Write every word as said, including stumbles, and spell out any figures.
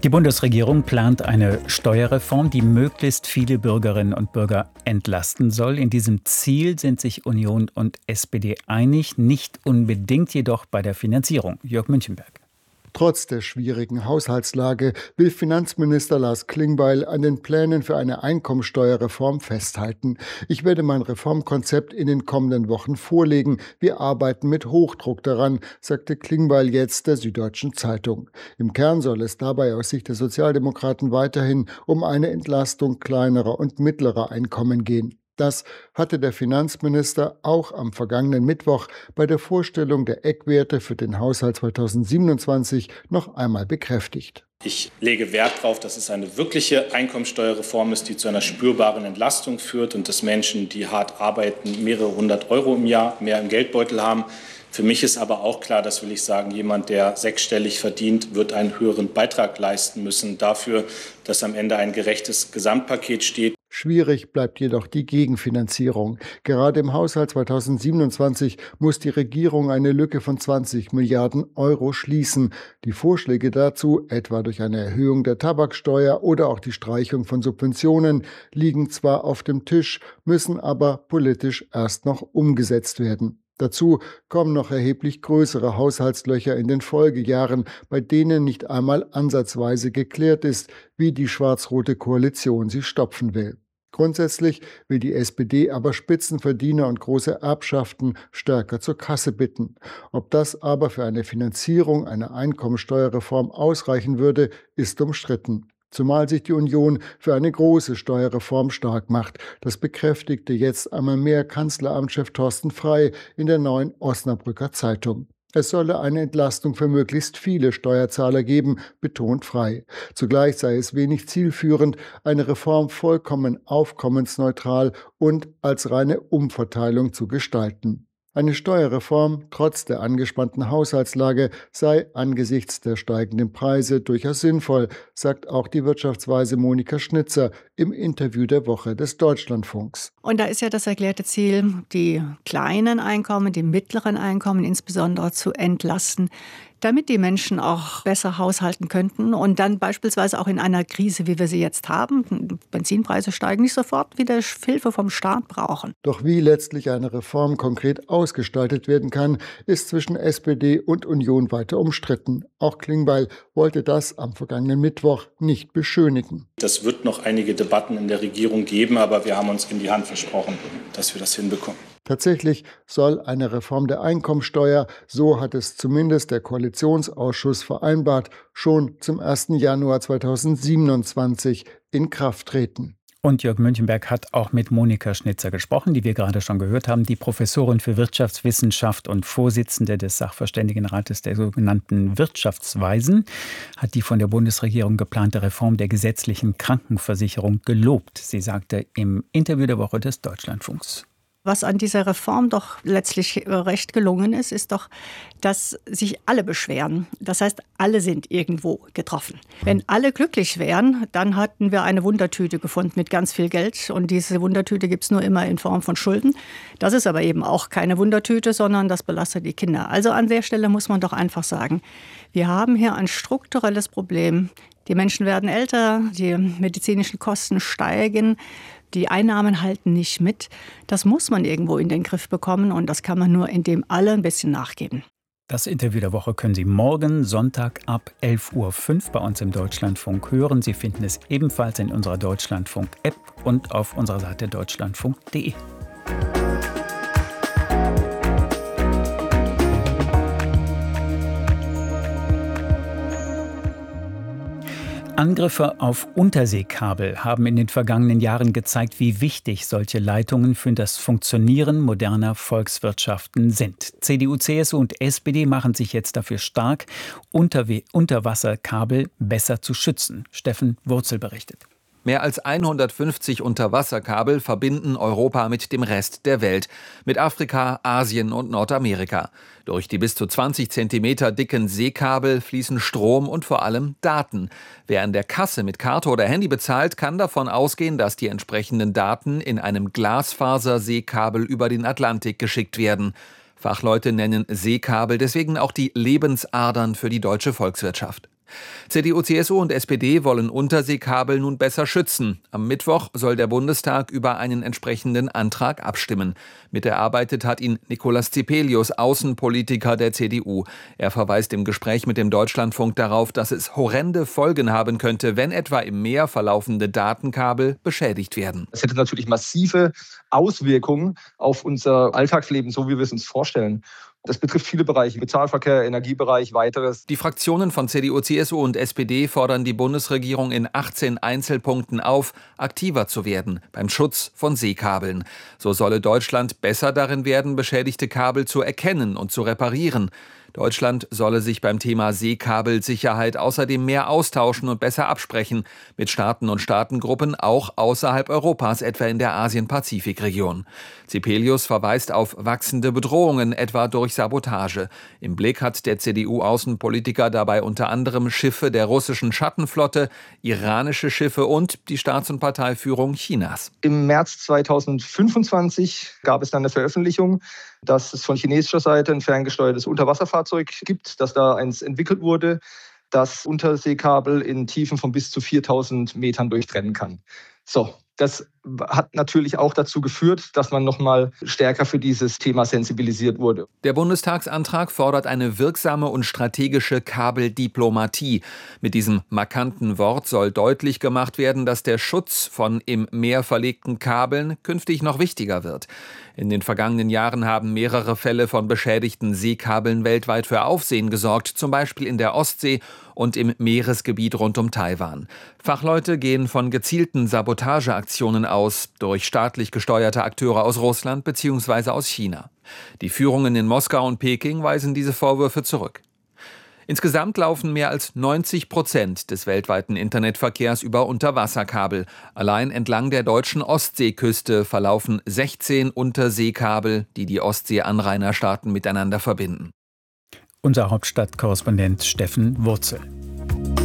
Die Bundesregierung plant eine Steuerreform, die möglichst viele Bürgerinnen und Bürger entlasten soll. In diesem Ziel sind sich Union und S P D einig, nicht unbedingt jedoch bei der Finanzierung. Jörg Münchenberg. Trotz der schwierigen Haushaltslage will Finanzminister Lars Klingbeil an den Plänen für eine Einkommensteuerreform festhalten. Ich werde mein Reformkonzept in den kommenden Wochen vorlegen. Wir arbeiten mit Hochdruck daran, sagte Klingbeil jetzt der Süddeutschen Zeitung. Im Kern soll es dabei aus Sicht der Sozialdemokraten weiterhin um eine Entlastung kleinerer und mittlerer Einkommen gehen. Das hatte der Finanzminister auch am vergangenen Mittwoch bei der Vorstellung der Eckwerte für den Haushalt zweitausendsiebenundzwanzig noch einmal bekräftigt. Ich lege Wert darauf, dass es eine wirkliche Einkommensteuerreform ist, die zu einer spürbaren Entlastung führt und dass Menschen, die hart arbeiten, mehrere hundert Euro im Jahr mehr im Geldbeutel haben. Für mich ist aber auch klar, das will ich sagen, jemand, der sechsstellig verdient, wird einen höheren Beitrag leisten müssen dafür, dass am Ende ein gerechtes Gesamtpaket steht. Schwierig bleibt jedoch die Gegenfinanzierung. Gerade im Haushalt zweitausendsiebenundzwanzig muss die Regierung eine Lücke von zwanzig Milliarden Euro schließen. Die Vorschläge dazu, etwa durch eine Erhöhung der Tabaksteuer oder auch die Streichung von Subventionen, liegen zwar auf dem Tisch, müssen aber politisch erst noch umgesetzt werden. Dazu kommen noch erheblich größere Haushaltslöcher in den Folgejahren, bei denen nicht einmal ansatzweise geklärt ist, wie die schwarz-rote Koalition sie stopfen will. Grundsätzlich will die S P D aber Spitzenverdiener und große Erbschaften stärker zur Kasse bitten. Ob das aber für eine Finanzierung einer Einkommensteuerreform ausreichen würde, ist umstritten. Zumal sich die Union für eine große Steuerreform stark macht. Das bekräftigte jetzt einmal mehr Kanzleramtschef Thorsten Frey in der Neuen Osnabrücker Zeitung. Es solle eine Entlastung für möglichst viele Steuerzahler geben, betont Frey. Zugleich sei es wenig zielführend, eine Reform vollkommen aufkommensneutral und als reine Umverteilung zu gestalten. Eine Steuerreform, trotz der angespannten Haushaltslage, sei angesichts der steigenden Preise durchaus sinnvoll, sagt auch die Wirtschaftsweise Monika Schnitzer im Interview der Woche des Deutschlandfunks. Und da ist ja das erklärte Ziel, die kleinen Einkommen, die mittleren Einkommen insbesondere zu entlasten, damit die Menschen auch besser haushalten könnten und dann beispielsweise auch in einer Krise, wie wir sie jetzt haben, Benzinpreise steigen, nicht sofort wieder Hilfe vom Staat brauchen. Doch wie letztlich eine Reform konkret ausgestaltet werden kann, ist zwischen S P D und Union weiter umstritten. Auch Klingbeil wollte das am vergangenen Mittwoch nicht beschönigen. Das wird noch einige Debatten in der Regierung geben, aber wir haben uns in die Hand versprochen, dass wir das hinbekommen. Tatsächlich soll eine Reform der Einkommensteuer, so hat es zumindest der Koalitionsausschuss vereinbart, schon zum ersten Januar zweitausendsiebenundzwanzig in Kraft treten. Und Jörg Münchenberg hat auch mit Monika Schnitzer gesprochen, die wir gerade schon gehört haben. Die Professorin für Wirtschaftswissenschaft und Vorsitzende des Sachverständigenrates der sogenannten Wirtschaftsweisen hat die von der Bundesregierung geplante Reform der gesetzlichen Krankenversicherung gelobt. Sie sagte im Interview der Woche des Deutschlandfunks. Was an dieser Reform doch letztlich recht gelungen ist, ist doch, dass sich alle beschweren. Das heißt, alle sind irgendwo getroffen. Wenn alle glücklich wären, dann hatten wir eine Wundertüte gefunden mit ganz viel Geld. Und diese Wundertüte gibt es nur immer in Form von Schulden. Das ist aber eben auch keine Wundertüte, sondern das belastet die Kinder. Also an der Stelle muss man doch einfach sagen, wir haben hier ein strukturelles Problem. Die Menschen werden älter, die medizinischen Kosten steigen. Die Einnahmen halten nicht mit. Das muss man irgendwo in den Griff bekommen und das kann man nur, indem alle ein bisschen nachgeben. Das Interview der Woche können Sie morgen Sonntag ab elf Uhr fünf bei uns im Deutschlandfunk hören. Sie finden es ebenfalls in unserer Deutschlandfunk-App und auf unserer Seite deutschlandfunk punkt de. Angriffe auf Unterseekabel haben in den vergangenen Jahren gezeigt, wie wichtig solche Leitungen für das Funktionieren moderner Volkswirtschaften sind. C D U, C S U und S P D machen sich jetzt dafür stark, Unterwe- Unterwasserkabel besser zu schützen. Steffen Wurzel berichtet. Mehr als hundertfünfzig Unterwasserkabel verbinden Europa mit dem Rest der Welt, mit Afrika, Asien und Nordamerika. Durch die bis zu zwanzig Zentimeter dicken Seekabel fließen Strom und vor allem Daten. Wer an der Kasse mit Karte oder Handy bezahlt, kann davon ausgehen, dass die entsprechenden Daten in einem Glasfaser-Seekabel über den Atlantik geschickt werden. Fachleute nennen Seekabel deswegen auch die Lebensadern für die deutsche Volkswirtschaft. C D U, C S U und S P D wollen Unterseekabel nun besser schützen. Am Mittwoch soll der Bundestag über einen entsprechenden Antrag abstimmen. Miterarbeitet hat ihn Nicolas Zipelius, Außenpolitiker der C D U. Er verweist im Gespräch mit dem Deutschlandfunk darauf, dass es horrende Folgen haben könnte, wenn etwa im Meer verlaufende Datenkabel beschädigt werden. Das hätte natürlich massive Auswirkungen auf unser Alltagsleben, so wie wir es uns vorstellen. Das betrifft viele Bereiche, Bezahlverkehr, Energiebereich, weiteres. Die Fraktionen von C D U, C S U und S P D fordern die Bundesregierung in achtzehn Einzelpunkten auf, aktiver zu werden beim Schutz von Seekabeln. So solle Deutschland besser darin werden, beschädigte Kabel zu erkennen und zu reparieren. Deutschland solle sich beim Thema Seekabelsicherheit außerdem mehr austauschen und besser absprechen mit Staaten und Staatengruppen, auch außerhalb Europas, etwa in der Asien-Pazifik-Region. Zipelius verweist auf wachsende Bedrohungen, etwa durch Sabotage. Im Blick hat der C D U-Außenpolitiker dabei unter anderem Schiffe der russischen Schattenflotte, iranische Schiffe und die Staats- und Parteiführung Chinas. Im März zweitausendfünfundzwanzig gab es dann eine Veröffentlichung, dass es von chinesischer Seite ein ferngesteuertes Unterwasserfahrzeug gibt, dass da eins entwickelt wurde, das Unterseekabel in Tiefen von bis zu viertausend Metern durchtrennen kann. So, das hat natürlich auch dazu geführt, dass man noch mal stärker für dieses Thema sensibilisiert wurde. Der Bundestagsantrag fordert eine wirksame und strategische Kabeldiplomatie. Mit diesem markanten Wort soll deutlich gemacht werden, dass der Schutz von im Meer verlegten Kabeln künftig noch wichtiger wird. In den vergangenen Jahren haben mehrere Fälle von beschädigten Seekabeln weltweit für Aufsehen gesorgt, zum Beispiel in der Ostsee und im Meeresgebiet rund um Taiwan. Fachleute gehen von gezielten Sabotageaktionen aus durch staatlich gesteuerte Akteure aus Russland bzw. aus China. Die Führungen in Moskau und Peking weisen diese Vorwürfe zurück. Insgesamt laufen mehr als neunzig Prozent des weltweiten Internetverkehrs über Unterwasserkabel. Allein entlang der deutschen Ostseeküste verlaufen sechzehn Unterseekabel, die die Ostsee-Anrainerstaaten miteinander verbinden. Unser Hauptstadtkorrespondent Steffen Wurzel.